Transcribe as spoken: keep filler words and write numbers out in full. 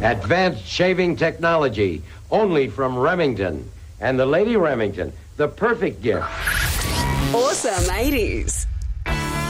Advanced shaving technology, only from Remington. And the Lady Remington, the perfect gift. Awesome eighties.